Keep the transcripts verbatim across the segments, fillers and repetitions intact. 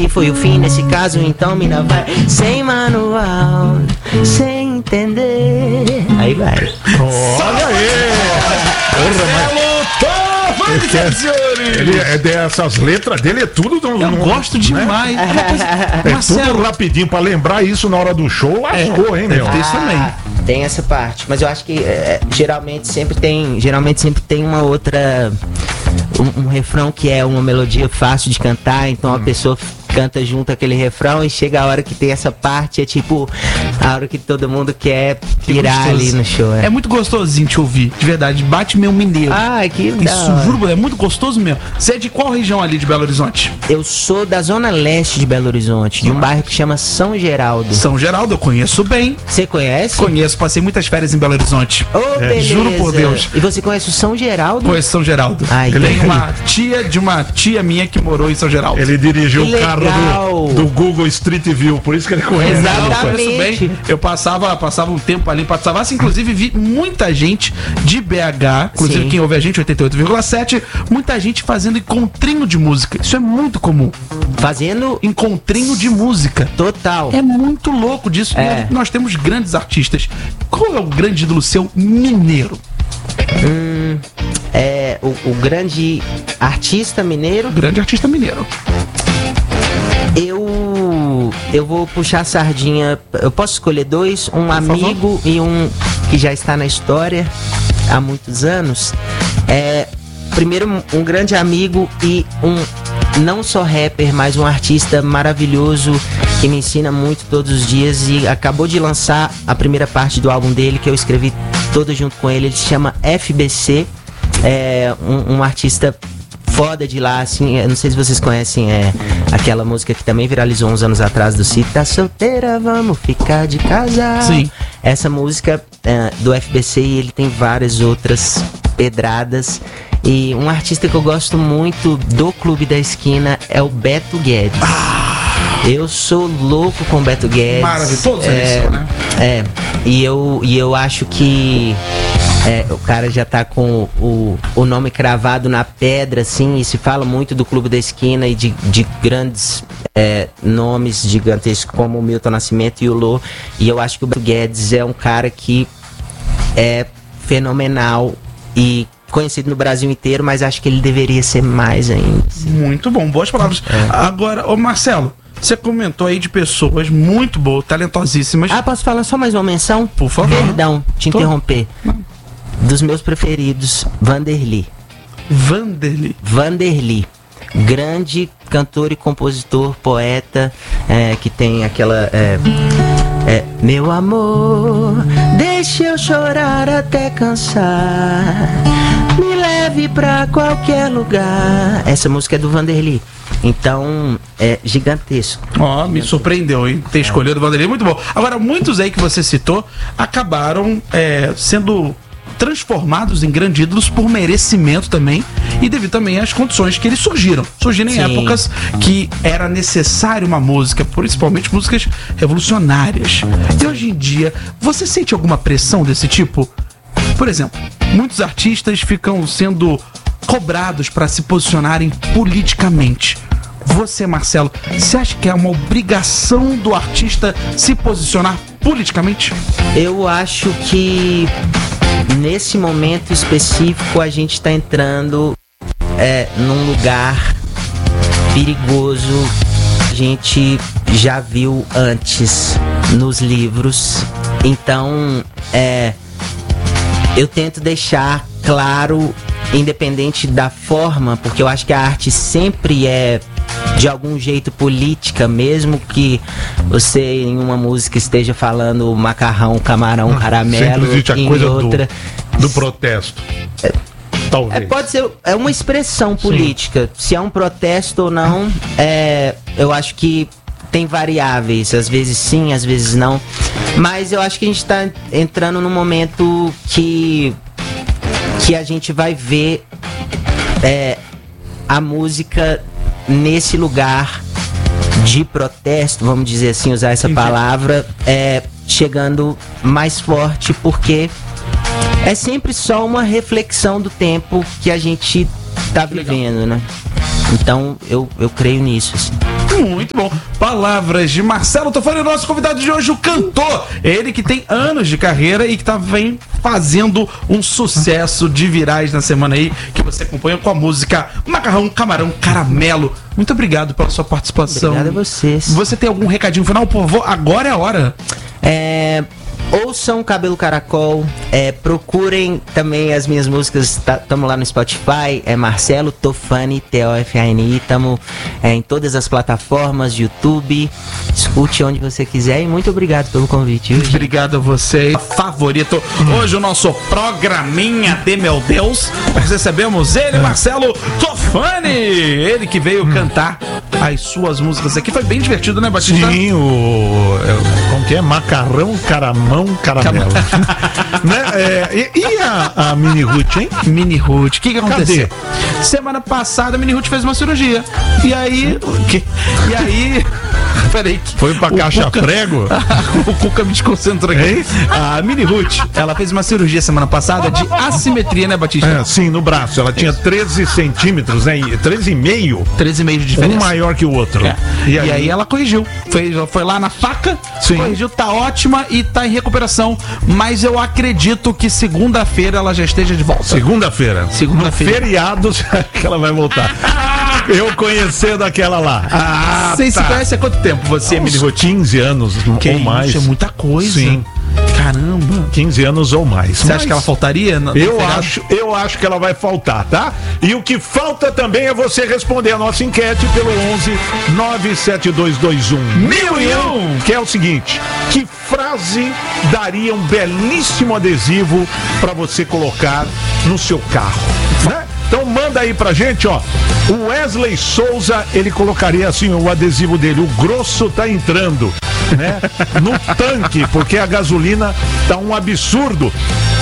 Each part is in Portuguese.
partir foi o fim nesse caso, então mina vai sem manual, sem entender. Aí vai. Olha aí! Ele é dessas letras dele, é tudo. Eu no, gosto demais. Né? É, é tudo rapidinho pra lembrar isso na hora do show. Lascou, é, hein, meu? Ah, tem isso também. Tem essa parte, mas eu acho que é, geralmente sempre tem, geralmente sempre tem uma outra, um, um refrão que é uma melodia fácil de cantar, então a hum. pessoa canta junto aquele refrão e chega a hora que tem essa parte, é tipo a hora que todo mundo quer pirar ali no show. É. é muito gostosinho te ouvir, de verdade, bate meu mineiro. Ah, que isso, juro, é muito gostoso mesmo. Você é de qual região ali de Belo Horizonte? Eu sou da zona leste de Belo Horizonte, de um ah. bairro que chama São Geraldo. São Geraldo, eu conheço bem. Você conhece? Conheço, passei muitas férias em Belo Horizonte. Oh, é. Juro por Deus. E você conhece o São Geraldo? Conheço São Geraldo. Ai, eu tenho uma tia de uma tia minha que morou em São Geraldo. Ele dirigiu o carro do, do Google Street View, por isso que ele conhece. Exatamente. Eu conheço bem. Eu passava, passava um tempo ali, passava assim, inclusive vi muita gente de B H, inclusive Sim. quem ouve a gente, oitenta e oito vírgula sete, muita gente fazendo encontrinho de música. Isso é muito comum. Fazendo encontrinho de música. Total. É muito louco disso. É. Nós, nós temos grandes artistas. Qual é o grande ídolo seu mineiro? Hum, é o, o grande artista mineiro. Grande artista mineiro. Eu eu vou puxar a sardinha. Eu posso escolher dois, um Por amigo favor. E um que já está na história há muitos anos. É, primeiro um grande amigo e um não só rapper, mas um artista maravilhoso que me ensina muito todos os dias e acabou de lançar a primeira parte do álbum dele que eu escrevi todo junto com ele. Ele se chama F B C, é um, um artista foda de lá, assim. Eu não sei se vocês conhecem é, aquela música que também viralizou uns anos atrás do Cid, tá solteira, vamos ficar de casal. Sim. Essa música é, do F B C, e ele tem várias outras pedradas. E um artista que eu gosto muito do Clube da Esquina é o Beto Guedes. Ah, eu sou louco com o Beto Guedes. Maravilha, todos eles é, são, né? É, e eu, e eu acho que é, o cara já tá com o, o nome cravado na pedra, assim, e se fala muito do Clube da Esquina e de, de grandes é, nomes gigantescos como o Milton Nascimento e o Lô. E eu acho que o Beto Guedes é um cara que é fenomenal e conhecido no Brasil inteiro, mas acho que ele deveria ser mais ainda. Assim. Muito bom, boas palavras. É. Agora, ô Marcelo, você comentou aí de pessoas muito boas, talentosíssimas. Ah, posso falar só mais uma menção? Por favor. Perdão, te Tô. interromper. Não. Dos meus preferidos, Vanderly. Vanderly. Vanderly. Grande cantor e compositor, poeta, é, que tem aquela... É, É, meu amor, deixe eu chorar até cansar, me leve pra qualquer lugar. Essa música é do Vanderly. Então, é gigantesco. Ó, oh, me surpreendeu, hein? Ter escolhido o Vanderly, muito bom. Agora, muitos aí que você citou acabaram é, sendo transformados em grandes ídolos por merecimento também e devido também às condições que eles surgiram. Surgiram em Sim. épocas que era necessário uma música, principalmente músicas revolucionárias. E hoje em dia, você sente alguma pressão desse tipo? Por exemplo, muitos artistas ficam sendo cobrados para se posicionarem politicamente. Você, Marcelo, você acha que é uma obrigação do artista se posicionar politicamente? Eu acho que nesse momento específico a gente está entrando é, num lugar perigoso. A gente já viu antes nos livros. Então, é, eu tento deixar claro, independente da forma, porque eu acho que a arte sempre é de algum jeito política, mesmo que você em uma música esteja falando macarrão, camarão, caramelo, sempre em a coisa outra do, do protesto. É, talvez. É, pode ser, é uma expressão política. Sim. Se é um protesto ou não, é, eu acho que tem variáveis, às vezes sim, às vezes não. Mas eu acho que a gente está entrando num momento que que a gente vai ver é, a música nesse lugar de protesto, vamos dizer assim, usar essa palavra, é, chegando mais forte, porque é sempre só uma reflexão do tempo que a gente tá vivendo, né? Então eu, eu creio nisso, assim. Muito bom. Palavras de Marcelo Tofani, nosso convidado de hoje, o cantor. Ele que tem anos de carreira e que tá vem fazendo um sucesso de virais na semana aí, que você acompanha com a música Macarrão, Camarão, Caramelo. Muito obrigado pela sua participação. Obrigado a vocês. Você tem algum recadinho final? Por favor, agora é a hora. É... Ouçam Cabelo Caracol, é, procurem também as minhas músicas, estamos lá no Spotify, é Marcelo Tofani, T O F A N I, estamos é, em todas as plataformas, YouTube, escute onde você quiser e muito obrigado pelo convite. Viu, obrigado a você, favorito. Hoje o nosso programinha de meu Deus, nós recebemos ele, Marcelo Tofani, ele que veio cantar as suas músicas aqui, foi bem divertido, né, Batista? Sim, o... como que é? Macarrão, Caramão, Caramelo. Né? É, e e a, a Mini Ruth, hein? Mini Ruth, o que que aconteceu? Cadê? Semana passada a Mini Ruth fez uma cirurgia. E aí... O quê? E aí... Peraí. Foi pra caixa Cuca, prego? O Cuca me desconcentrou aqui. Hein? A Mini Ruth, ela fez uma cirurgia semana passada de assimetria, né, Batista? É, sim, no braço. Ela tinha treze centímetros, né? treze e meio. treze e meio de diferença. Um maior que o outro. É. E, aí? e aí ela corrigiu. Foi, foi lá na faca, sim. Corrigiu, tá ótima e tá em recuperação. Mas eu acredito que segunda-feira ela já esteja de volta. Segunda-feira. Segunda-feira. Feriado que ela vai voltar. Eu conhecendo aquela lá. Ah, Você tá. se conhece há quanto tempo, você, Mini Ruth? quinze anos que ou mais. Isso é muita coisa. Sim. Caramba. quinze anos ou mais. Você Mas acha que ela faltaria? No, no eu, acho, eu acho que ela vai faltar, tá? E o que falta também é você responder a nossa enquete pelo onze nove sete dois dois um mil e um, que é o seguinte: que frase daria um belíssimo adesivo pra você colocar no seu carro, né? Então manda aí pra gente, ó. O Wesley Souza, ele colocaria assim o adesivo dele: o grosso tá entrando, né? No tanque, porque a gasolina tá um absurdo.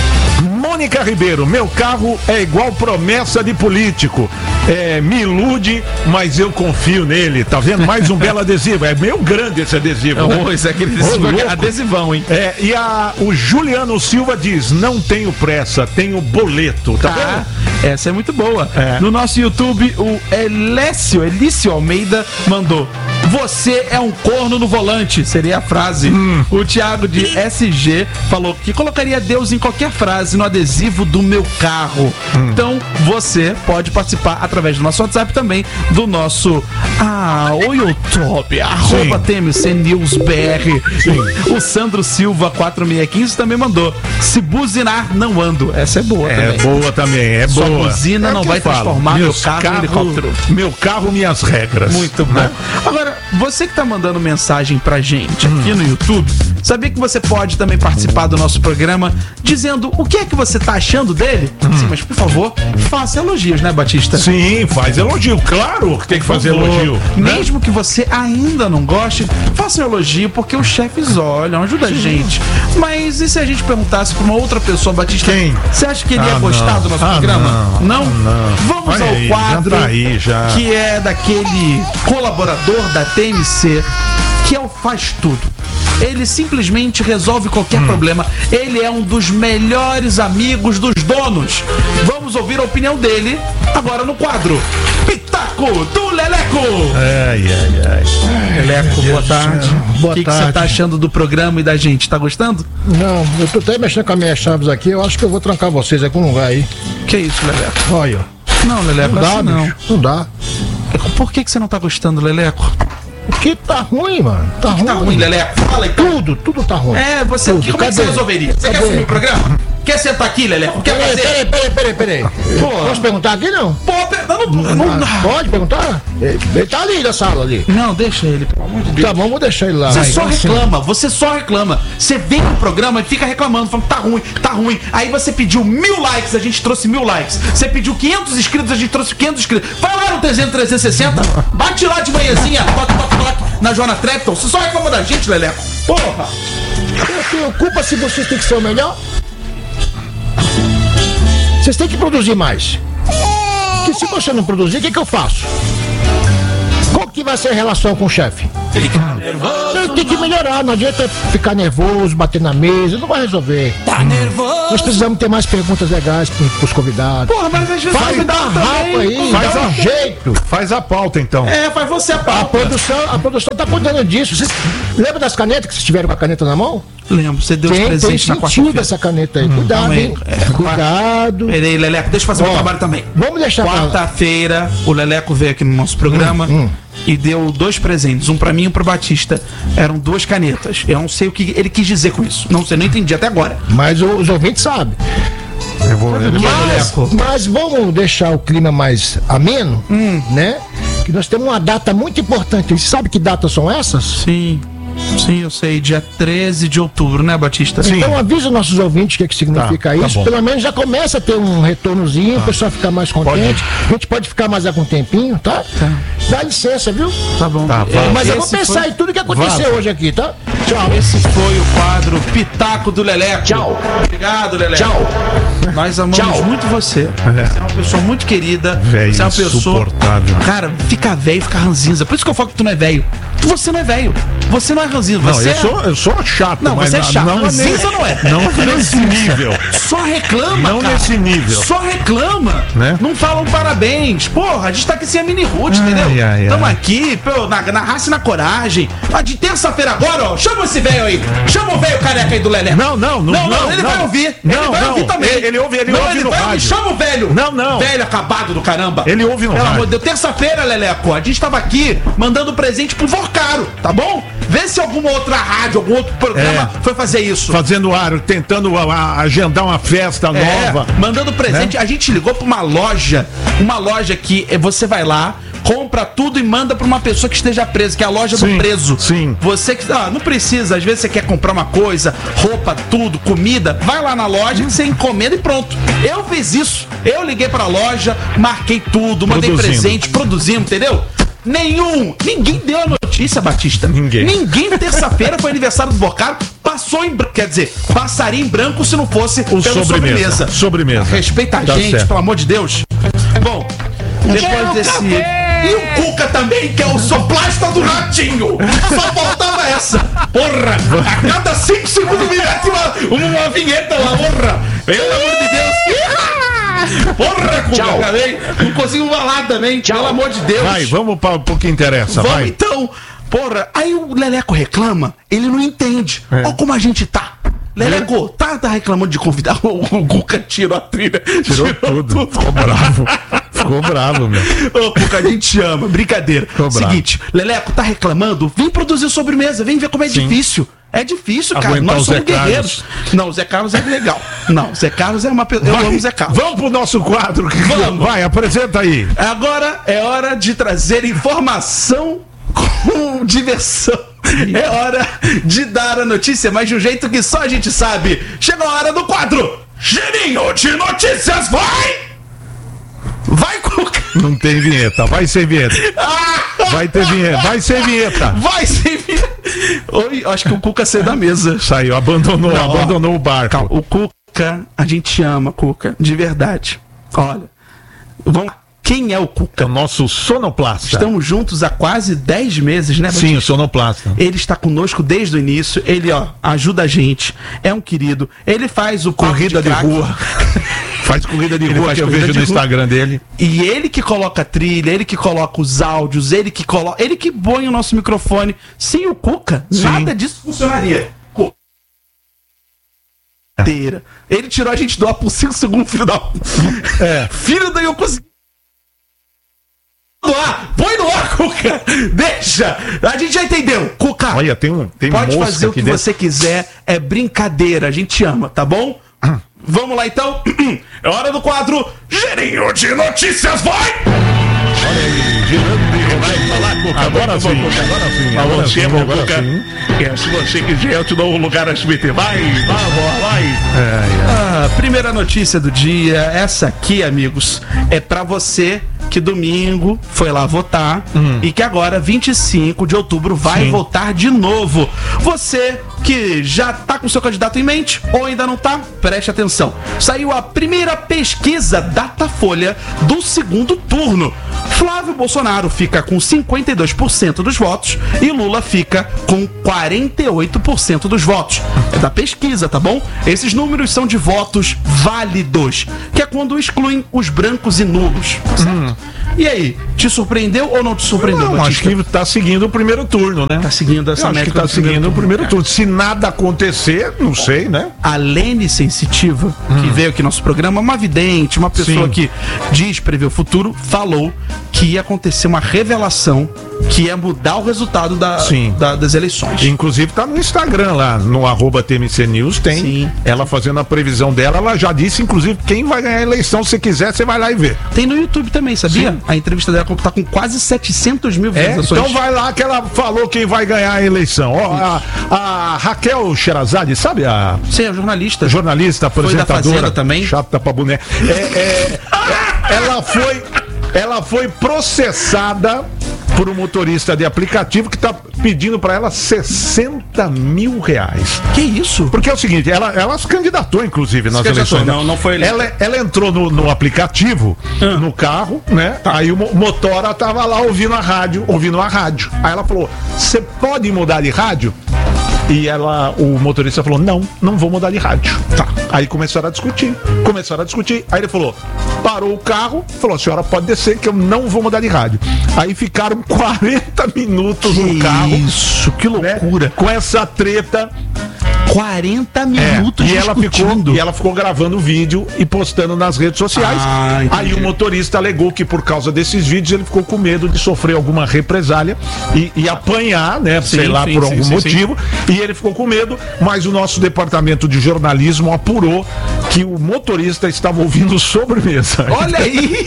Mônica Ribeiro, meu carro é igual promessa de político. É, me ilude, mas eu confio nele. Tá vendo? Mais um belo adesivo. É meio grande esse adesivo. Né? Oh, esse é aquele adesivo, oh, adesivão, hein? É, e a, o Juliano Silva diz: não tenho pressa, tenho boleto. Tá ah, vendo? Essa é muito boa. É. No nosso YouTube, o Elécio, Elício Almeida mandou: você é um corno no volante. Seria a frase. Hum. O Thiago de S G falou que colocaria Deus em qualquer frase no adesivo do meu carro. Hum. Então, você pode participar através do nosso WhatsApp também, do nosso ah, o YouTube, arroba T M C News B R. Sim. O Sandro Silva quatro seis um cinco também mandou: se buzinar, não ando. Essa é boa é também. É boa também, é Sua boa. buzina é não vai transformar meu carro, carro em helicóptero. Meu carro, minhas regras. Muito bom. Né? Agora, você que tá mandando mensagem pra gente hum. aqui no YouTube, sabia que você pode também participar do nosso programa dizendo o que é que você tá achando dele? Hum. Sim, mas por favor, faça elogios, né, Batista? Sim, faz elogio, claro que tem que fazer elogio. Mesmo né? que você ainda não goste, faça um elogio, porque os chefes olham, ajuda Sim. a gente. Mas e se a gente perguntasse pra uma outra pessoa, Batista? Quem? Você acha que ele ia ah, gostar não. do nosso ah, programa? Não? Não? não. Vamos Olha ao aí, quadro já aí, já. que é daquele colaborador da T M C, que é o Faz Tudo. Ele simplesmente resolve qualquer hum. problema. Ele é um dos melhores amigos dos donos. Vamos ouvir a opinião dele agora no quadro Pitaco do Leleco. Ai, ai, ai. Leleco, boa tarde. Boa O que tarde. você tá achando do programa e da gente? Tá gostando? Não, eu tô até mexendo com as minhas chaves aqui. Eu acho que eu vou trancar vocês aqui num lugar aí. Que isso, Leleco? Olha. Não, Leleco, não dá, assim não. Não dá. Por que, que você não tá gostando, Leleco? Porque tá ruim, mano. Tá ruim. Tá ruim, Leleco. Fala aí. Tudo, tudo tá ruim. É, você. Tudo. Como é que você resolveria? Você Cadê? quer assumir o programa? Quer sentar aqui, Leleco? Quer peraí, fazer? Peraí, peraí, peraí, peraí. Posso perguntar aqui, não? Pô, não, não, não, não. Pode perguntar? Ele tá ali na sala ali. Não, deixa ele, pelo amor de Deus. Tá bom, vou deixar ele lá. Você Vai, só vai reclama, sim. você só reclama. Você vem no programa e fica reclamando, falando tá ruim, tá ruim. Aí você pediu mil likes, a gente trouxe mil likes. Você pediu quinhentos inscritos, a gente trouxe quinhentos inscritos. Vai lá no trezentos e sessenta, bate lá de manhãzinha, toque, toque, toque, na Joana Trepton. Você só reclama da gente, Leleco. Porra! Eu tenho culpa se vocês têm que ser o melhor? Vocês têm que produzir mais. Porque se você não produzir, o que, que eu faço? Qual como que vai ser a relação com o chefe? Ele tem que melhorar, não adianta ficar nervoso, bater na mesa, não vai resolver. Tá nervoso. Nós precisamos ter mais perguntas legais pros, pros convidados. Porra, mas às vezes Faz me da dá rapa aí, Faz dá um a- jeito. Faz a pauta, então. É, faz você a A pauta. produção, a produção tá cuidando disso. Vocês lembram das canetas que vocês tiveram com a caneta na mão? Lembro, você deu os Tem, tem presentes na sentido quarta-feira. essa caneta aí. Cuidado, calma aí. hein? É, Cuidado. Peraí, Leleco, deixa eu fazer Ó, meu trabalho também. Vamos deixar pra lá. Quarta-feira, o Leleco veio aqui no nosso programa Hum, e deu dois presentes, um pra mim e um pro Batista. Eram duas canetas. Eu não sei o que ele quis dizer com isso. Não sei, não entendi até agora. Mas o- os ouvintes sabem. Eu vou... Mas, mas vamos deixar o clima mais ameno, Hum. né? Que nós temos uma data muito importante. Você sabe que datas são essas? Sim, sim, eu sei. Dia treze de outubro, né, Batista? Sim. Então avisa os nossos ouvintes o que, é que significa Tá, tá isso. bom. Pelo menos já começa a ter um retornozinho, o pessoal ficar mais contente. A gente pode ficar mais algum tempinho, tá? Dá licença, viu? Tá bom. Tá, É, vai. Mas eu vou esse pensar foi- em tudo que aconteceu Vaza. hoje aqui, tá? Tchau. Esse foi o quadro Pitaco do Leleco. Tchau. Obrigado, Leleco. Tchau. Nós amamos Tchau. muito você. Você é uma pessoa muito querida. Velho você é uma pessoa. insuportável. Cara, fica velho, fica ranzinza. Por isso que eu falo que tu não é velho. Você não é velho. Você não é ranzinza. Não, Você eu é... sou, eu sou chato, Não, mas você é chato. Não, Ranzinza não é. Não nesse nível. Só reclama, Não cara. nesse nível. Só reclama. Né? Não falam parabéns. Porra, a gente tá aqui sem a mini Ruth, entendeu? ai, ai. Tamo aqui, pô, na, na raça e na coragem. Mas de terça-feira agora, ó, chama esse velho aí. Chama o velho careca aí do Lelé. Não, não, não, Não, não, não, ele não. vai ouvir. Não, ele vai não. ouvir também. Ele- ele ouve- ele não, ouve ele no vai ouvir. rádio. Chama o velho. Não, não. Velho acabado do caramba. Ele ouve no Pelo rádio. amor de Deus, terça-feira, Leleco, a gente tava aqui mandando presente pro Vorcaro, tá bom? Vê se alguma outra rádio, algum outro programa É. foi fazer isso. Fazendo ar, tentando a- a- agendar uma festa É, nova. mandando presente. Né? A gente ligou pra uma loja, uma loja que eh, você vai lá, compra tudo e manda pra uma pessoa que esteja presa, que é a loja Sim, do preso. sim. Você que ah, não precisa, às vezes você quer comprar uma coisa, roupa, tudo, comida, vai lá na loja, você encomenda e pronto. Eu fiz isso. Eu liguei pra loja, marquei tudo, mandei Produzindo. presente, produzindo, entendeu? Nenhum, ninguém deu a notícia, Batista. Ninguém. Ninguém, terça-feira foi aniversário do Bocaro, passou em branco, quer dizer, passaria em branco se não fosse O pelo sobremesa. sobremesa. Sobremesa. Respeita a Tá gente, certo. pelo amor de Deus. Bom, depois desse. E o Cuca também, que é o soplasta do ratinho. Só faltava essa. Porra! A cada cinco segundos me mete uma, uma vinheta lá, porra! Pelo amor de Deus! Porra, Cuca, também. Não consigo falar também, pelo amor de Deus. Vai, vamos para o que interessa, Vamos vai. então. Porra, aí o Leleco reclama, ele não entende. É. Olha como a gente tá. Leleco, tá, tá reclamando de convidar. O, o Cuca tirou a trilha. Tirou tudo. Ficou bravo. Ficou bravo, meu. Ô, Cuca, a gente te ama, brincadeira. Tô bravo. Seguinte, Leleco, tá reclamando? Vem produzir sobremesa, vem ver como é Sim. difícil. É difícil, cara. Aguentar Nós o somos Zé Carlos. guerreiros. Não, o Zé Carlos é legal. Não, o Zé Carlos é uma pessoa. Eu Vai, amo o Zé Carlos. Vamos pro nosso quadro. que- Vamos. Vai, apresenta aí. Agora é hora de trazer informação com diversão. É hora de dar a notícia, mas de um jeito que só a gente sabe. Chegou a hora do quadro Girinho de Notícias, vai! Vai, Cuca! Não tem vinheta. Vai sem vinheta. Vai ter vinheta. Vai sem vinheta. Vai sem Oi, acho que o Cuca saiu da mesa. Saiu, abandonou, Não, ó. abandonou o barco. Calma, o Cuca, a gente ama, Cuca, de verdade. Olha, vamos. Quem é o É o Cuca? nosso sonoplasta. Estamos juntos há quase dez meses, né? Sim, o sonoplasta. Ele está conosco desde o início. Ele, ó, ajuda a gente. É um querido. Ele faz o papo Corrida de craque. rua. Faz corrida de Ele rua faz que eu corrida vejo de no rua. Instagram dele. E ele que coloca a trilha, ele que coloca os áudios, ele que coloca. Ele que põe o nosso microfone. Sem o Cuca, Sim. nada disso funcionaria. Cu- Inteira. Ele tirou a gente do ar por cinco segundos, filho da. É. Filho da eu consegui. No ar, põe no ar, Cuca! Deixa! A gente já entendeu, Cuca! Olha, tem um tem Pode mosca fazer o aqui que dentro. você quiser, é brincadeira, a gente ama, tá bom? Vamos lá então, é hora do quadro Girinho de Notícias, vai! Olha aí, girando e vai falar, Cuca. Agora sim, agora sim. Pra Agora você, sim, meu agora Cuca. sim. É, se você quiser, eu te dou um lugar na S B T. Vai, vai, vai. Ah, primeira notícia do dia, essa aqui, amigos, é pra você que domingo foi lá votar e que agora, vinte e cinco de outubro, vai Sim. votar de novo. Você que já tá com seu candidato em mente ou ainda não tá, preste atenção. Saiu a primeira pesquisa Datafolha do segundo turno. Flávio Bolsonaro fica com cinquenta e dois por cento dos votos e Lula fica com quarenta e oito por cento dos votos. É da pesquisa, tá bom? Esses números são de votos válidos, que é quando excluem os brancos e nulos, certo? Hum. E aí, te surpreendeu ou não te surpreendeu, Não, Batista? acho que tá seguindo o primeiro turno, né? Tá seguindo essa Eu acho que métrica tá do primeiro seguindo o turno. primeiro turno. Se nada acontecer, não sei, né? A Lene Sensitiva, que veio aqui no nosso programa, uma vidente, uma pessoa Sim. que diz prever o futuro, falou que ia acontecer uma revelação que ia mudar o resultado da, Sim. da- das eleições. Inclusive tá no Instagram lá, no arroba T M C News, tem Sim. ela fazendo a previsão dela. Ela já disse, inclusive, quem vai ganhar a eleição. Se quiser, você vai lá e vê. Tem no YouTube também, sabia? Sim. A entrevista dela tá com quase setecentos mil É, visualizações. então vai lá que ela falou quem vai ganhar a eleição. Ó, a, a Raquel Sherazade, sabe a Você é jornalista. jornalista, Foi da apresentadora, Fazenda também? chata pra boné. É, é, é, ela foi, ela foi processada por um motorista de aplicativo que tá pedindo pra ela sessenta mil reais. Que isso? Porque é o seguinte, ela, ela se candidatou, inclusive, nas Se candidatou, eleições. não- não foi eleita. ela, ela entrou no, no aplicativo, no carro, né? Aí o mo- motora tava lá ouvindo a rádio, ouvindo a rádio. Aí ela falou, você pode mudar de rádio? E ela, o motorista falou, não, não vou mudar de rádio. Tá. Aí começaram a discutir, começaram a discutir. Aí ele falou, parou o carro, falou, a senhora pode descer que eu não vou mudar de rádio. Aí ficaram quarenta minutos no carro. Isso, que né, loucura. com essa treta. quarenta É, minutos e ela ficou discutindo. e ela ficou gravando o vídeo e postando nas redes sociais. Ah, entendi. Aí o motorista alegou que por causa desses vídeos ele ficou com medo de sofrer alguma represália e, e apanhar, né? Sim, sei lá, sim, por sim, algum sim, motivo. E ele ficou com medo, mas o nosso departamento de jornalismo apurou que o motorista estava ouvindo sobremesa. Olha aí!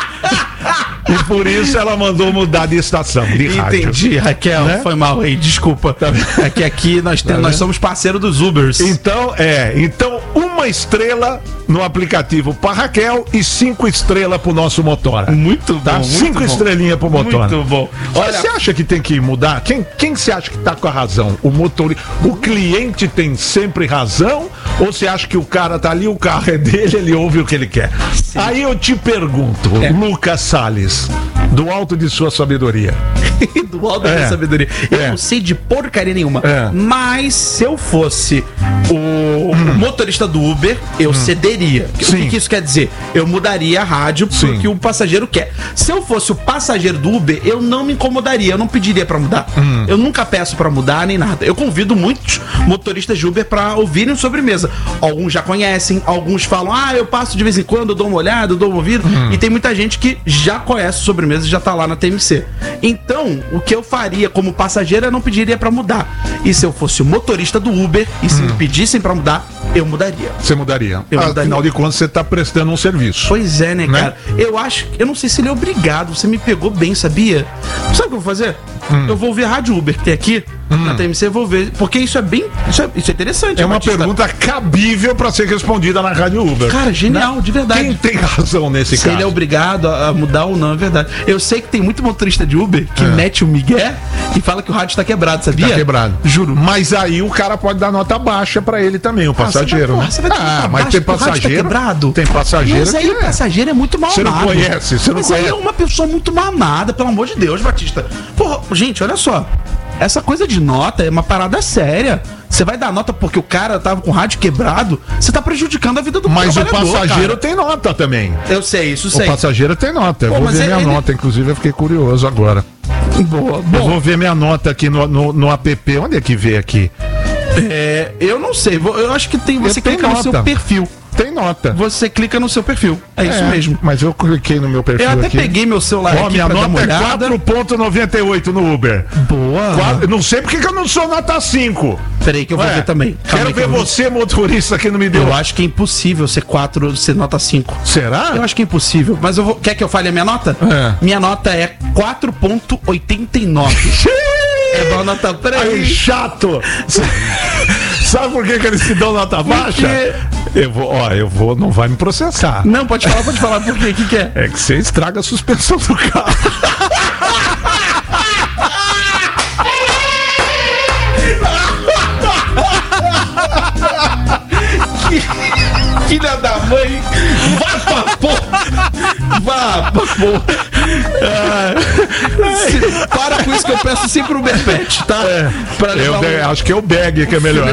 E por isso ela mandou mudar de estação, de rádio. Entendi, Raquel. Né? Foi mal aí, desculpa. É que aqui nós, temos, nós somos parceiro dos Ubers. Então, é, então uma estrela no aplicativo para Raquel e cinco estrelas pro nosso motora. Muito bom. Tá? muito Cinco bom. estrelinhas pro motora. Muito bom. Olha, você acha que tem que mudar? Quem, quem você acha que tá com a razão? O motorista, o cliente tem sempre razão? Ou você acha que o cara tá ali, o carro é dele, ele ouve o que ele quer? Aí eu te pergunto, É. Lucas Salles, do alto de sua sabedoria. do alto da É. minha sabedoria. Eu É. não sei de porcaria nenhuma. É. Mas se eu fosse o motorista do Uber, eu cederia. O Sim. que, que isso quer dizer? Eu mudaria a rádio Sim. porque o passageiro quer. Se eu fosse o passageiro do Uber, eu não me incomodaria, eu não pediria pra mudar. Eu nunca peço pra mudar nem nada. Eu convido muitos motoristas de Uber pra ouvirem sobremesa. Alguns já conhecem, alguns falam, ah, eu passo de vez em quando, eu dou uma olhada, eu dou uma ouvida. E tem muita gente que já conhece sobremesa e já tá lá na T M C. Então, o que eu faria como passageiro, eu não pediria pra mudar. E se eu fosse o motorista do Uber e se me pedissem pra mudar, eu mudaria. Você mudaria? Eu mudaria. Afinal de contas, você tá prestando um serviço. Pois é, né, Né? cara? Eu acho, eu não sei se ele é obrigado. Você me pegou bem, sabia? Sabe o que eu vou fazer? Eu vou ver a Rádio Uber que tem aqui na T M C, eu vou ver. Porque isso é bem. Isso é, isso é interessante. É uma Batista. pergunta cabível para ser respondida na Rádio Uber. Cara, genial, de verdade. Quem tem razão nesse Se caso? ele é obrigado a a mudar ou não, é verdade. Eu sei que tem muito motorista de Uber que É. mete o migué e fala que o rádio tá quebrado, sabia? Tá quebrado. Juro. Mas aí o cara pode dar nota baixa pra ele também, o passageiro. Ah, né? você vai, porra, você vai dar ah, nota mas baixa tem porque o rádio tá passageiro. quebrado? Tem passageiro. Mas aí que o passageiro é muito mal Você não amado. conhece, você não Mas aí conhece. é uma pessoa muito mal amada, pelo amor de Deus, Batista. Porra, gente, olha só. Essa coisa de nota é uma parada séria. Você vai dar nota porque o cara tava com o rádio quebrado, você tá prejudicando a vida do Mas o trabalhador, passageiro cara. tem nota também. Eu sei, isso O sei. passageiro tem nota. Eu Pô, vou mas ver minha ele- nota, inclusive eu fiquei curioso agora. Boa, Eu bom. vou ver minha nota aqui no, no, no app. Onde é que vê aqui? É, eu não sei, vou- eu acho que tem. Você Eu tenho clica no seu nota. perfil. Tem nota. Você clica no seu perfil. É, isso mesmo. Mas eu cliquei no meu perfil Eu até aqui. peguei meu celular Ó, aqui minha pra dar uma nota é olhada. quatro ponto noventa e oito no Uber. Boa. Quatro- não sei porque que eu não sou nota cinco. Peraí que eu vou Ué, ver também. Calma Quero aí que ver eu vou- você, motorista, que não me deu. Eu acho que é impossível ser quatro, ser nota cinco. Será? Eu acho que é impossível. Mas eu vou. Quer que eu fale a minha nota? É. Minha nota é quatro ponto oitenta e nove. É boa nota. Aí, Peraí. chato. Sabe por que, que eles te dão nota baixa? quê? Eu vou, ó, eu vou, não vai me processar. Não, pode falar, pode falar. Por quê? O que, que é? É que você estraga a suspensão do carro. mãe. Vá pra porra. Vá pra porra. Ah, se, para com isso que eu peço sempre o Berpete, tá? É, pra eu levar de, um... acho que é o bag que é melhor.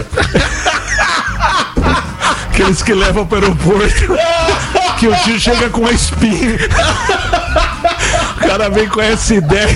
Aqueles que levam para o aeroporto, que o tio chega com uma espinha. O cara vem com essa ideia.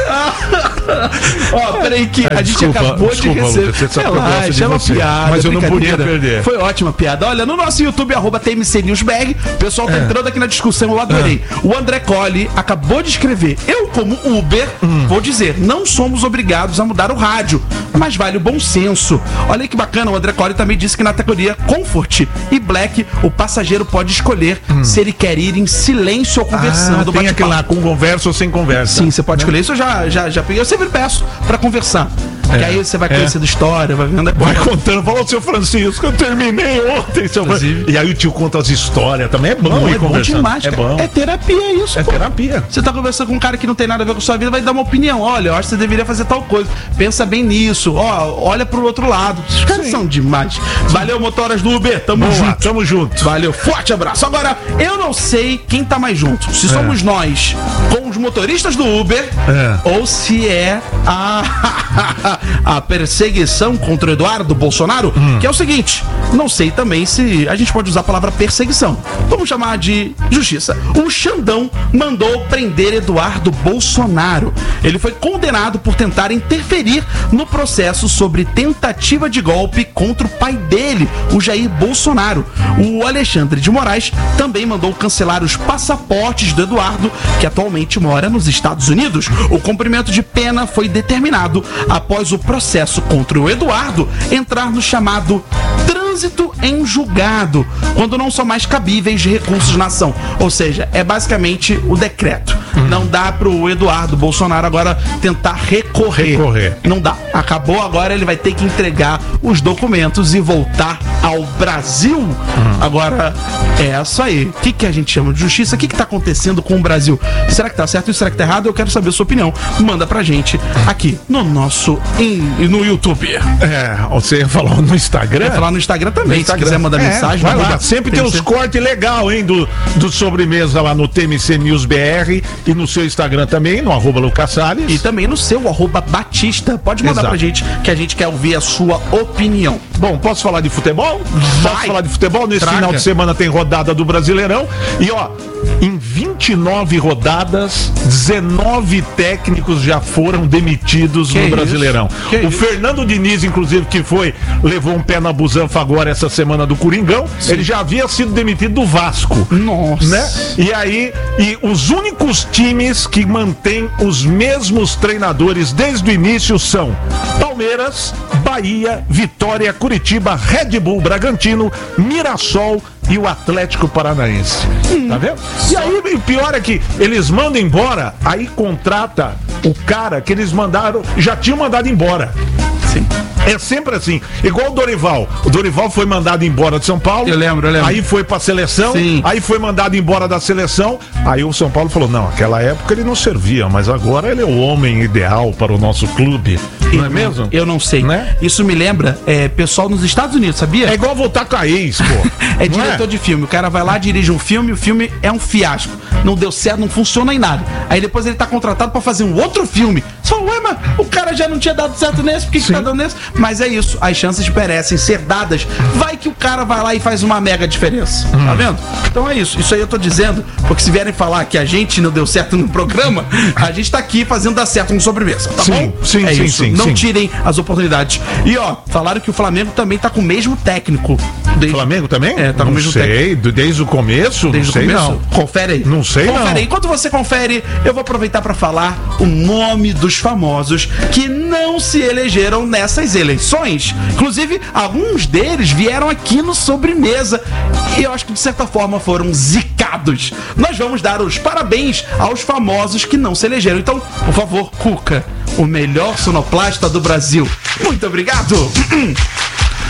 Ó, peraí que a gente desculpa, acabou desculpa, de receber. Lucas, você sabe que eu gosto de Relaxa, é uma você, piada, mas eu não podia brincadeira. perder. Foi ótima piada. Olha, no nosso YouTube, arroba T M C News B R, o pessoal tá entrando aqui na discussão, eu adorei. O André Colli acabou de escrever: eu, como Uber, hum. vou dizer, não somos obrigados a mudar o rádio, mas vale o bom senso. Olha aí que bacana, o André Colli também disse que na categoria Comfort e Black, o passageiro pode escolher hum. se ele quer ir em silêncio ou conversando. Ah, tem aquele lá, com conversa ou sem conversa. Sim, você pode escolher. Isso eu já, já, já peguei. Eu sempre peço pra conversar. É. Que aí você vai conhecendo é. história, vai vendo. Vai contando, falou, seu Francisco, eu terminei ontem, seu Francisco. E aí o tio conta as histórias, também é bom. Não, ir é bom demais, é bom. É terapia isso, É pô. terapia. Você tá conversando com um cara que não tem nada a ver com a sua vida, vai dar uma opinião. Olha, eu acho que você deveria fazer tal coisa. Pensa bem nisso. Ó, olha pro outro lado. Os caras Sim. são demais. Sim. Valeu, motoras do Uber. Tamo Boa, junto. Tamo junto. Valeu, forte abraço. Agora, eu não sei quem tá mais junto. Se é. somos nós com os motoristas do Uber é. ou se é a, a perseguição contra o Eduardo Bolsonaro, hum. que é o seguinte, não sei também se a gente pode usar a palavra perseguição. Vamos chamar de justiça. O Xandão mandou prender Eduardo Bolsonaro. Ele foi condenado por tentar interferir no processo sobre tentativa de golpe contra o pai dele, o Jair Bolsonaro. O Alexandre de Moraes também mandou cancelar os passaportes do Eduardo, que atualmente mora nos Estados Unidos. O cumprimento de pena foi determinado após o processo contra o Eduardo entrar no chamado trânsito em julgado, quando não são mais cabíveis de recursos na ação. Ou seja, é basicamente o decreto. Hum. Não dá pro Eduardo Bolsonaro agora tentar recorrer. recorrer. Não dá. Acabou, agora ele vai ter que entregar os documentos e voltar ao Brasil. Hum. Agora, é isso aí. O que, que a gente chama de justiça? O que, que tá acontecendo com o Brasil? Será que tá certo ou será que tá errado? Eu quero saber a sua opinião. Manda pra gente aqui no nosso no YouTube. É, você falou no Instagram? Quer falar no Instagram também, Instagram. Se quiser mandar é, mensagem, vai lá. Sempre tem, tem uns cortes legais, hein, do, do sobremesa lá no T M C News B R e no seu Instagram também, no arroba Lucas Salles. E também no seu, arroba Batista. Pode mandar Exato. pra gente, que a gente quer ouvir a sua opinião. Bom, posso falar de futebol? Vai. Posso falar de futebol? Nesse Traga. final de semana tem rodada do Brasileirão. E ó, em vinte e nove rodadas, dezenove técnicos já foram demitidos que no Brasileirão. O isso? Fernando Diniz, inclusive, que foi, levou um pé na busanfa agora essa semana do Coringão, Sim. ele já havia sido demitido do Vasco. Nossa. Né? E aí, e os únicos times que mantêm os mesmos treinadores desde o início são Palmeiras, Bahia, Vitória, Curitiba, Red Bull, Bragantino, Mirassol e o Atlético Paranaense. Hum. Tá vendo? E aí, o pior é que eles mandam embora, aí contrata o cara que eles mandaram, já tinham mandado embora. Sim. É sempre assim, igual o Dorival. O Dorival foi mandado embora de São Paulo. Eu lembro, eu lembro. Aí foi pra seleção. Sim. Aí foi mandado embora da seleção. Aí o São Paulo falou: não, naquela época ele não servia, mas agora ele é o homem ideal para o nosso clube. Não é mesmo? Eu não sei. Né? Isso me lembra é, pessoal nos Estados Unidos, sabia? É igual voltar com a ex, pô. É diretor é? de filme. O cara vai lá, dirige um filme, o filme é um fiasco. Não deu certo, não funciona em nada. Aí depois ele tá contratado pra fazer um outro filme. Só, ué, mas o cara já não tinha dado certo nesse, por que, que tá dando nesse? Mas é isso, as chances merecem ser dadas. Vai que o cara vai lá e faz uma mega diferença. Hum. Tá vendo? Então é isso. Isso aí eu tô dizendo, porque se vierem falar que a gente não deu certo no programa, a gente tá aqui fazendo dar certo no sobremesa, tá sim, bom? Sim, é sim, isso. sim. Não sim. tirem as oportunidades. E ó, falaram que o Flamengo também tá com o mesmo técnico. Desde... Flamengo também? É, tá com não o mesmo sei, técnico. Desde o começo? Desde não sei, o começo? não. Confere aí. Não sei, confere não. Aí. Enquanto você confere, eu vou aproveitar pra falar o nome dos famosos que não se elegeram nessas eleições. Inclusive, alguns deles vieram aqui no Sobremesa e eu acho que de certa forma foram zicados. Nós vamos dar os parabéns aos famosos que não se elegeram. Então, por favor, Cuca, o melhor sonoplasta do Brasil. Muito obrigado.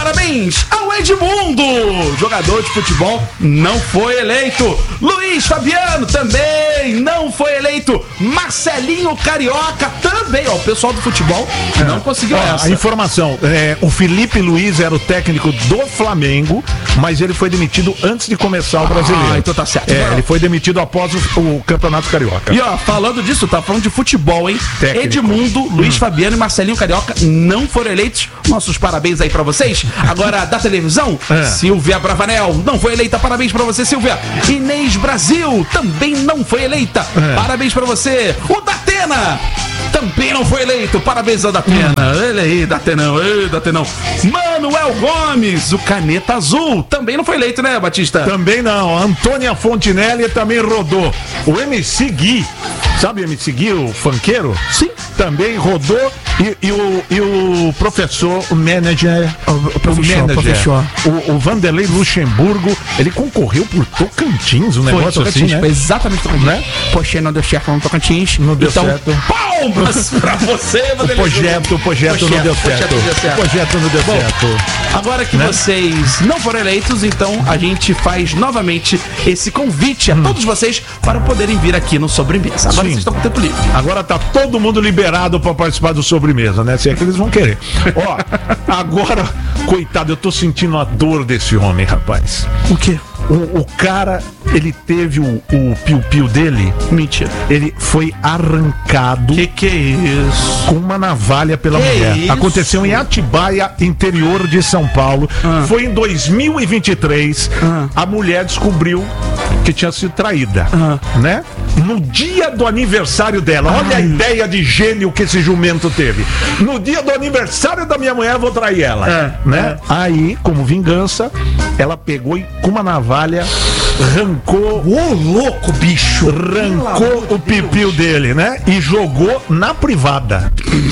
parabéns ao Edmundo, jogador de futebol, não foi eleito. Luiz Fabiano também não foi eleito. Marcelinho Carioca também, ó, o pessoal do futebol não conseguiu Ó, essa. A informação, é, o Felipe Luiz era o técnico do Flamengo, mas ele foi demitido antes de começar o Brasileiro. Ah, então tá certo. É, ele foi demitido após o, o Campeonato Carioca. E ó, falando disso, tá falando de futebol, hein? Técnico. Edmundo, Luiz Fabiano e Marcelinho Carioca não foram eleitos. Nossos parabéns aí pra vocês. Agora, da televisão, É. Silvia Bravanel não foi eleita. Parabéns pra você, Silvia. Inês Brasil também não foi eleita. É. Parabéns pra você. O Datena também não foi eleito. Parabéns ao Datena. Ele aí, Datenão. Ei, Datenão. Manuel Gomes, o Caneta Azul, também não foi eleito, né, Batista? Também não, a Antônia Fontinelli também rodou. O M C Gui, sabe o M C Gui, o funkeiro? Sim. Também rodou. E, e, o, e o professor, o manager, o, o professor, manager, professor. O, o Vanderlei Luxemburgo, ele concorreu por Tocantins, um Foi, negócio Tocantins, assim, né? foi exatamente Tocantins. Né? Poxa, não deu certo no Tocantins. Não deu então, certo. palmas pra você, O Vanderlei. projeto, o projeto não deu o projeto certo. não deu certo. O projeto não deu Bom, certo. Agora que Né? vocês não foram eleitos, então a gente faz novamente esse convite a todos vocês para poderem vir aqui no Sobremesa. Agora Sim. vocês estão com tempo livre. Agora tá todo mundo liberado pra participar do sobremesa, né? Se é que eles vão querer. Ó, agora, coitado, eu tô sentindo a dor desse homem, rapaz. O quê? O, o cara, ele teve o, o piu-piu dele, Mentira. ele foi arrancado Que que é isso? com uma navalha pela Que mulher. isso? Aconteceu em Atibaia, interior de São Paulo. Ah. Foi em dois mil e vinte e três. Ah. A mulher descobriu que tinha sido traída, Ah. né? No dia do aniversário dela. Olha a ideia de gênio que esse jumento teve. No dia do aniversário da minha mulher, eu vou trair ela, É, né? Aí, como vingança, ela pegou e com uma navalha arrancou Ô, louco, bicho! arrancou o pipiu dele, né? E jogou na privada.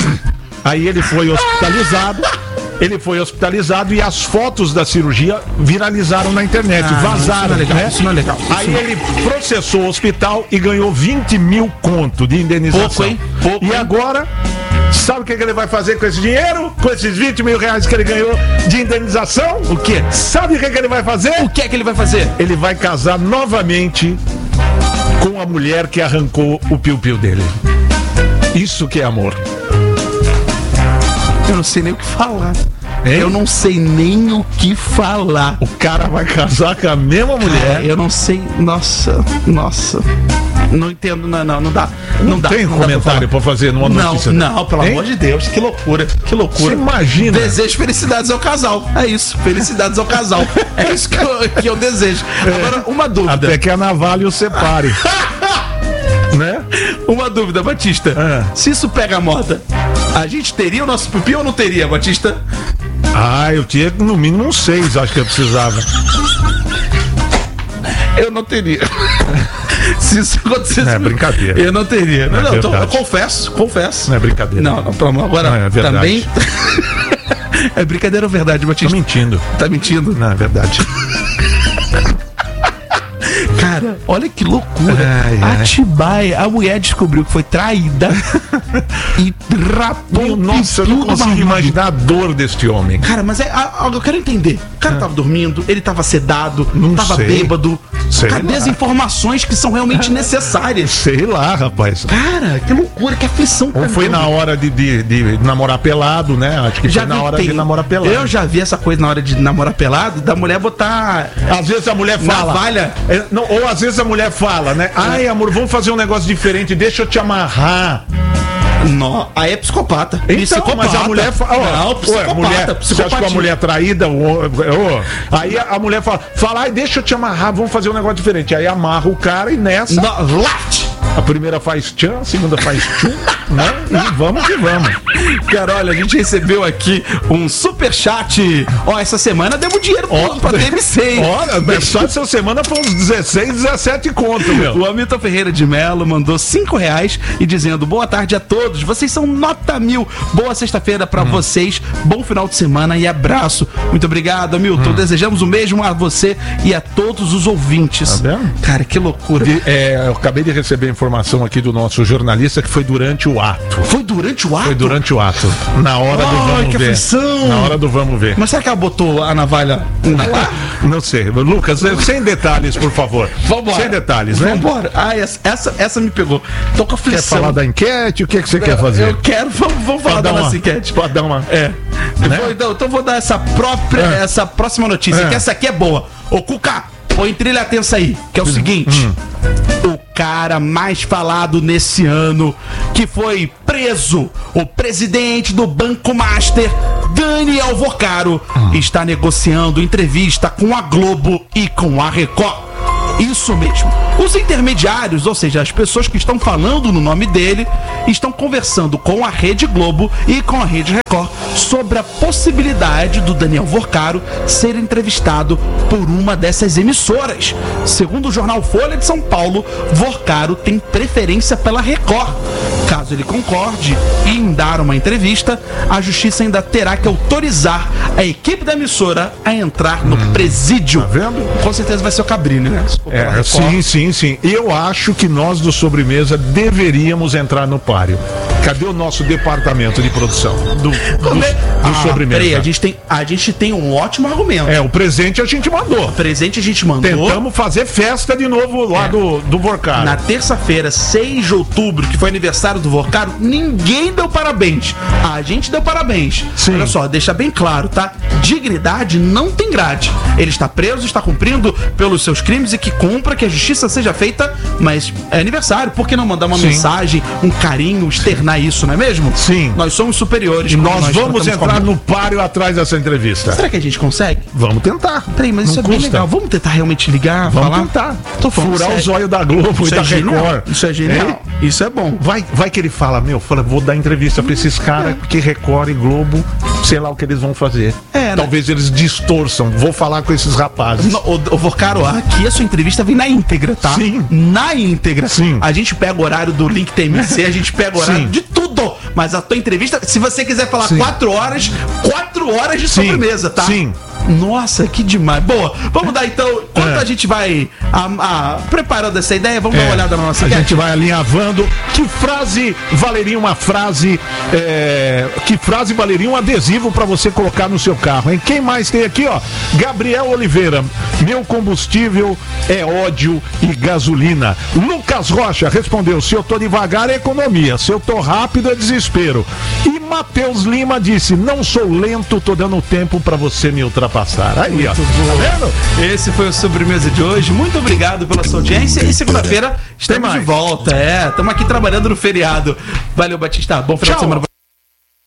Aí ele foi hospitalizado. Ele foi hospitalizado e as fotos da cirurgia viralizaram na internet, Ah, vazaram, isso não é legal, né? isso não é legal. Isso Aí não. ele processou o hospital e ganhou vinte mil conto de indenização. Pouco, hein? Pouco, e hein? agora, sabe o que, que ele vai fazer com esse dinheiro? Com esses vinte mil reais que ele ganhou de indenização? O quê? Sabe o que, que ele vai fazer? O que é que ele vai fazer? Ele vai casar novamente com a mulher que arrancou o piu-piu dele. Isso que é amor. Eu não sei nem o que falar. Hein? Eu não sei nem o que falar. O cara vai casar com a mesma mulher. É, eu não sei. Nossa, nossa. Não entendo, não, não, não dá. Não, dá. Tem não dá comentário pra fazer numa Não, notícia? não, pelo Hein? amor de Deus, que loucura, que loucura. Você imagina? Desejo felicidades ao casal. É isso, felicidades ao casal. É isso que eu, que eu desejo. Agora, uma dúvida. Até que a navalha o separe. Né? Uma dúvida, Batista. É. Se isso pega a moda, a gente teria o nosso pipi ou não teria, Batista? Ah, eu tinha no mínimo uns seis, acho que eu precisava. Eu não teria. Se isso acontecesse. É brincadeira. Eu não teria. Não, É não, então, eu verdade. confesso, confesso. Não é brincadeira. Não, não, pelo amor. Agora, Não, é verdade. também. É brincadeira ou verdade, Tô Batista? mentindo. Tá mentindo? Não, é verdade. Cara, olha que loucura. Ai, ai. Atibaia, a mulher descobriu que foi traída e rapou Meu, o nossa, eu pipiu não do consigo marido. imaginar a dor deste homem. Cara, mas é, a- a- eu quero entender. O cara tava dormindo, ele tava sedado, Não tava sei. bêbado. Sei Cadê lá. as informações que são realmente necessárias? Sei lá, rapaz. Cara, que loucura, que aflição. Ou foi na hora de, de, de namorar pelado, né? Acho que Já foi na vi, hora tem- de namorar pelado. Eu já vi essa coisa na hora de namorar pelado, da mulher botar Às vezes a mulher fala. navalha. É, não, ou às vezes a mulher fala, né? Ai, amor, vamos fazer um negócio diferente, deixa eu te amarrar. Não, aí é psicopata. Então, mas a mulher fala. Não, Ué, psicopata. mulher, você acha que a psicopatia. mulher traída? ô, ô, aí a, a mulher fala, fala, ai, deixa eu te amarrar, vamos fazer um negócio diferente. Aí amarra o cara e nessa. Não, laft. A primeira faz tchan, a segunda faz tchum, né? E vamos que vamos. Cara, olha, a gente recebeu aqui um superchat. Ó, essa semana demos dinheiro Ó, pra T M C, hein? Olha, só essa semana foi uns dezesseis, dezessete conto, meu. O Hamilton Ferreira de Melo mandou cinco reais e dizendo: boa tarde a todos, vocês são nota mil. Boa sexta-feira Hum. pra vocês, bom final de semana e abraço. Muito obrigado, Hamilton. Hum. Desejamos o mesmo a você e a todos os ouvintes. Tá vendo? Cara, que loucura. De- é, eu acabei de receber informação informação aqui do nosso jornalista que foi durante o ato. Foi durante o ato? Foi durante o ato. Na hora oh, do vamos que ver. aflição. Na hora do vamos ver. Mas será que ela botou a navalha lá? Não sei. Lucas, sem detalhes, por favor. Vambora. Sem detalhes, né? Vambora. Ah, essa, essa, essa me pegou. Tô com aflição. Quer falar da enquete? O que, é que você eu, quer fazer? Eu quero, vamos, vamos falar da nossa enquete. Pode dar uma. É. Né? Vou, então, então vou dar essa própria, é. essa próxima notícia, é. que essa aqui é boa. Ô, Cuca, põe trilha tensa aí, que é o seguinte. Hum. O cara mais falado nesse ano, que foi preso, o presidente do Banco Master, Daniel Vocaro, hum. está negociando entrevista com a Globo e com a Record. Isso mesmo. Os intermediários, ou seja, as pessoas que estão falando no nome dele, estão conversando com a Rede Globo e com a Rede Record sobre a possibilidade do Daniel Vocaro ser entrevistado por uma dessas emissoras. Segundo o jornal Folha de São Paulo, Vocaro tem preferência pela Record. Caso ele concorde em dar uma entrevista, a justiça ainda terá que autorizar a equipe da emissora a entrar no hum, presídio. Tá vendo? Com certeza vai ser o Cabrini, né? É, sim, sim, sim. Eu acho que nós do Sobremesa deveríamos entrar no páreo. Cadê o nosso departamento de produção do, do, do ah, Sobremesa? Peraí, a gente, tem, a gente tem um ótimo argumento. É, o presente a gente mandou. O presente a gente mandou. Tentamos fazer festa de novo lá é. do, do Vocaro. Na terça-feira, seis de outubro, que foi aniversário do Vocaro, ninguém deu parabéns. A gente deu parabéns. Sim. Olha só, deixa bem claro, tá? Dignidade não tem grade. Ele está preso, está cumprindo pelos seus crimes e que cumpra, que a justiça seja feita, mas é aniversário. Por que não mandar uma Sim. mensagem, um carinho, externar isso, não é mesmo? Sim. Nós somos superiores. E nós, nós vamos entrar no páreo atrás dessa entrevista. Será que a gente consegue? Vamos tentar. Peraí, mas isso não é custa. bem legal. Vamos tentar realmente ligar, vamos falar? tentar. Tô Furar sério. o zóio da Globo isso e é da genial. Record. Isso é genial. É? Isso é bom. Vai, vai que ele fala, meu, fala, vou dar entrevista pra esses caras, porque Record e Globo, sei lá o que eles vão fazer. É, Talvez né? eles distorçam. Vou falar com esses rapazes. No, o, o Vocaro, aqui a sua entrevista vem na íntegra, tá? Sim. Na íntegra. Sim. A gente pega o horário do Link T M C, a gente pega o horário Sim. de tudo. Mas a tua entrevista, se você quiser falar Sim. quatro horas, quatro horas de Sim. sobremesa, tá? Sim. Nossa, que demais. Boa, vamos dar então. Enquanto é. a gente vai a, a, preparando essa ideia, vamos é. dar uma olhada na nossa A enquete. gente vai alinhavando. Que frase valeria uma frase? É, que frase valeria um adesivo para você colocar no seu carro, hein? Quem mais tem aqui, ó? Gabriel Oliveira. Meu combustível é ódio e gasolina. Lucas Rocha respondeu: se eu tô devagar é economia, se eu tô rápido é desespero. E Matheus Lima disse: não sou lento, tô dando tempo para você me ultrapassar. Aí, muito ó. Tá vendo? Esse foi o Sobremesa de hoje. Muito obrigado pela sua audiência. E segunda-feira estamos de volta. É, estamos aqui trabalhando no feriado. Valeu, Batista. Bom final Tchau. de semana.